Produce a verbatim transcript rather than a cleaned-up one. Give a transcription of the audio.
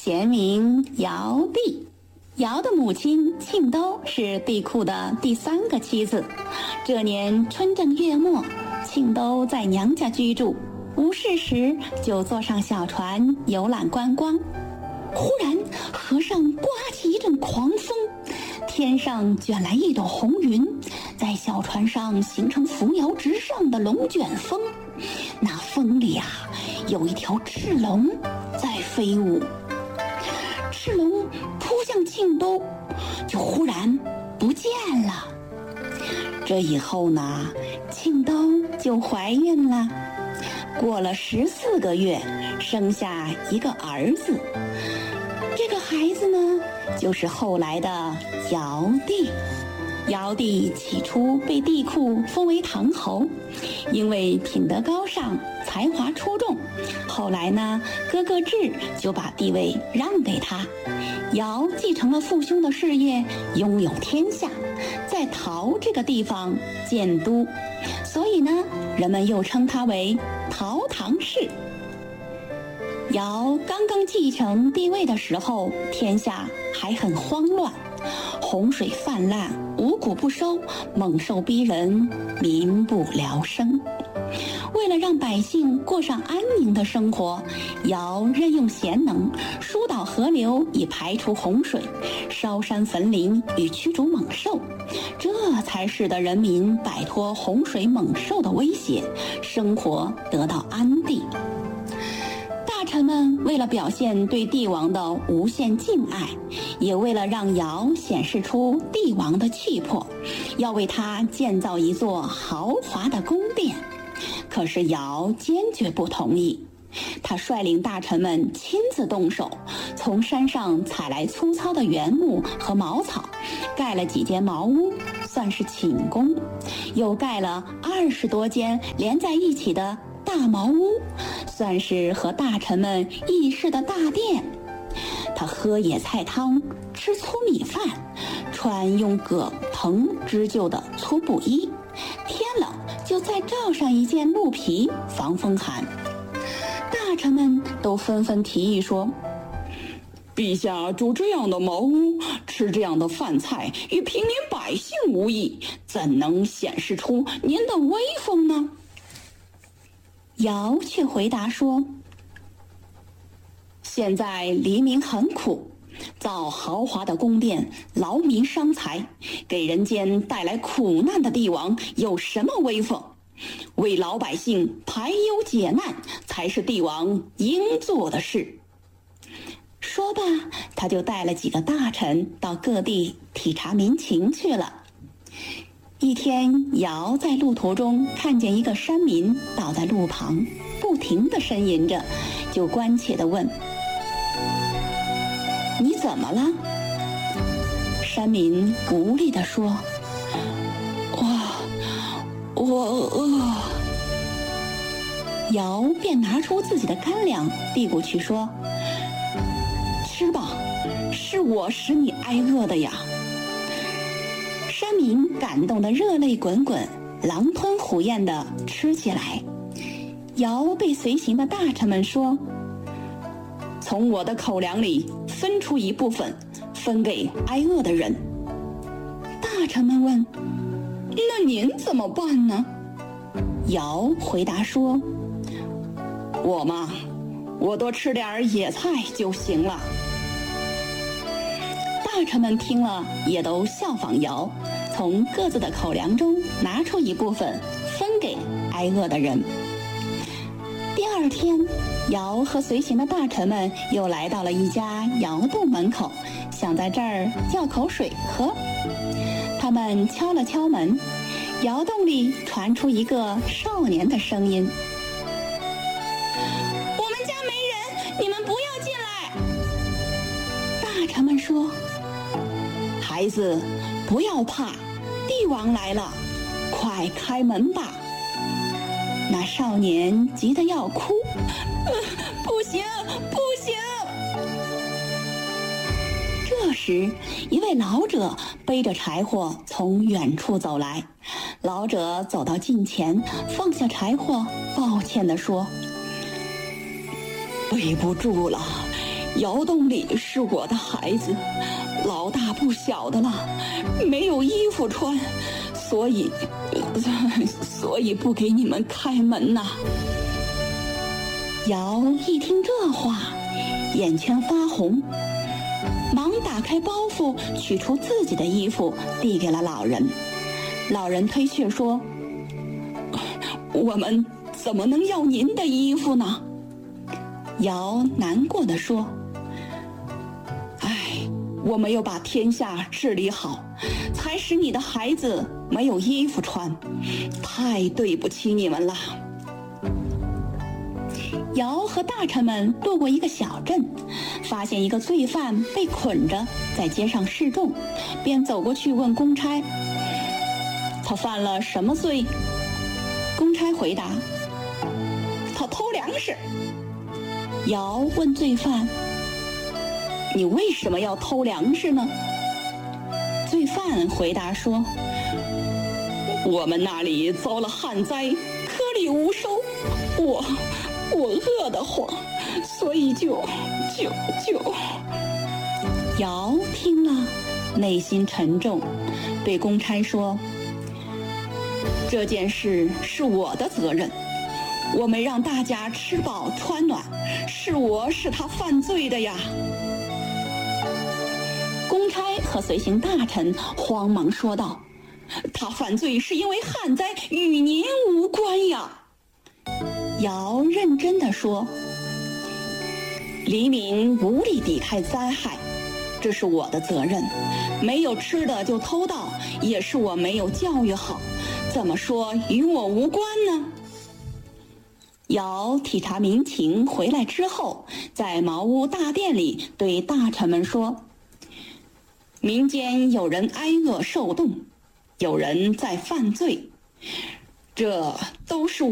贤名尧帝。尧的母亲庆都是帝喾的第三个妻子。这年春正月末，庆都在娘家居住，无事时就坐上小船游览观光。忽然河上刮起一阵狂风，天上卷来一朵红云，在小船上形成扶摇直上的龙卷风。那风里啊，有一条赤龙在飞舞。赤龙扑向庆都，就忽然不见了。这以后呢，庆都就怀孕了。过了十四个月，生下一个儿子。这个孩子呢，就是后来的尧帝。尧帝起初被帝喾封为唐侯，因为品德高尚，才华出众。后来呢，哥哥智就把地位让给他。尧继承了父兄的事业，拥有天下，在陶这个地方建都，所以呢，人们又称他为陶唐氏。尧刚刚继承帝位的时候，天下还很慌乱，洪水泛滥，五谷不收，猛兽逼人，民不聊生。为了让百姓过上安宁的生活，尧任用贤能，疏导河流以排除洪水，烧山焚林以驱逐猛兽，这才使得人民摆脱洪水猛兽的威胁，生活得到安定。大臣们为了表现对帝王的无限敬爱，也为了让尧显示出帝王的气魄，要为他建造一座豪华的宫殿。可是尧坚决不同意，他率领大臣们亲自动手，从山上采来粗糙的原木和茅草，盖了几间茅屋，算是寝宫，又盖了二十多间连在一起的大茅屋，算是和大臣们议事的大殿。他喝野菜汤，吃粗米饭，穿用葛藤织就的粗布衣，天冷就再罩上一件鹿皮防风寒。大臣们都纷纷提议说，陛下住这样的茅屋，吃这样的饭菜，与平民百姓无异，怎能显示出您的威风呢？尧却回答说，现在黎民很苦，造豪华的宫殿，劳民伤财，给人间带来苦难的帝王有什么威风？为老百姓排忧解难，才是帝王应做的事。说罢，他就带了几个大臣到各地体察民情去了。一天，尧在路途中看见一个山民倒在路旁，不停地呻吟着，就关切地问，你怎么了？山民无力地说，我我饿。尧便拿出自己的干粮递过去说，吃吧，是我使你挨饿的呀。山民感动得热泪滚滚，狼吞虎咽地吃起来。尧被随行的大臣们说，从我的口粮里分出一部分，分给挨饿的人。大臣们问，那您怎么办呢？尧回答说，我嘛，我多吃点野菜就行了。大臣们听了也都效仿尧，从各自的口粮中拿出一部分分给挨饿的人。第二天，尧和随行的大臣们又来到了一家窑洞门口，想在这儿要口水喝。他们敲了敲门，窑洞里传出一个少年的声音，我们家没人，你们不要进来。大臣们说，孩子，不要怕，帝王来了，快开门吧。那少年急得要哭，呃、不行不行。这时，一位老者背着柴火从远处走来。老者走到近前，放下柴火，抱歉地说，背不住了， 窑洞里是我的孩子，老大不小的了，没有衣服穿，所以，所以不给你们开门呐。尧一听这话，眼圈发红，忙打开包袱，取出自己的衣服，递给了老人。老人推却说：“我们怎么能要您的衣服呢？”尧难过地说：“哎，我没有把天下治理好，才使你的孩子没有衣服穿，太对不起你们了。”尧和大臣们路过一个小镇，发现一个罪犯被捆着在街上示众，便走过去问公差：“他犯了什么罪？”公差回答：“他偷粮食。”尧问罪犯：“你为什么要偷粮食呢？”罪犯回答说：“我们那里遭了旱灾，颗粒无收，我我饿得慌，所以就就就……”尧听了，内心沉重，对公差说：“这件事是我的责任，我没让大家吃饱穿暖，是我使他犯罪的呀。”公差和随行大臣慌忙说道：“他犯罪是因为旱灾，与您无关呀。”尧认真地说：“黎民无力抵抗灾害，这是我的责任，没有吃的就偷盗，也是我没有教育好，怎么说与我无关呢？”尧体察民情回来之后，在茅屋大殿里对大臣们说：“民间有人挨饿受冻，有人在犯罪，这都是我